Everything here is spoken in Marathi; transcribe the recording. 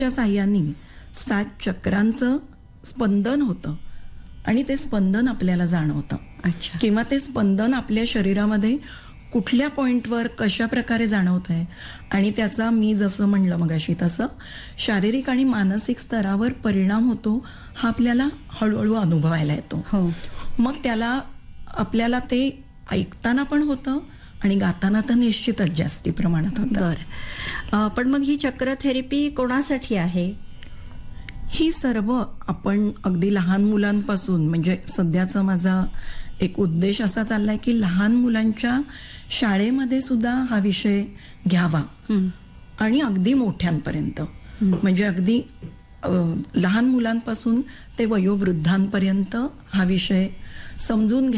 च्या साह्याने 7 चक्रांचं स्पंदन होतं आणि ते स्पंदन आपल्याला जाणवतं. अच्छा. किंवा ते स्पंदन आपल्या शरीरामध्ये कुठल्या पॉइंटवर कशा प्रकारे जाणवत आहे आणि त्याचा मी जसं म्हणलं मगाशी तसं शारीरिक आणि मानसिक स्तरावर परिणाम होतो हा आपल्याला हळूहळू अनुभवायला येतो. हो. मग त्याला आपल्याला ते ऐकताना पण होतं आणि गाताना तर निश्चितच जास्ती प्रमाणात होतं. बरं. पण मग ही चक्र थेरपी कोणासाठी आहे? ही सर्व आपण अगदी लहान मुलांपासून म्हणजे सध्याचा माझा एक उद्देश असा चाललाय की लहान मुलांच्या शाळेमध्ये सुद्धा हा विषय घ्यावा आणि अगदी मोठ्यांपर्यंत म्हणजे अगदी लहान मुलांपासून ते वयोवृद्धांपर्यंत हा विषय समजून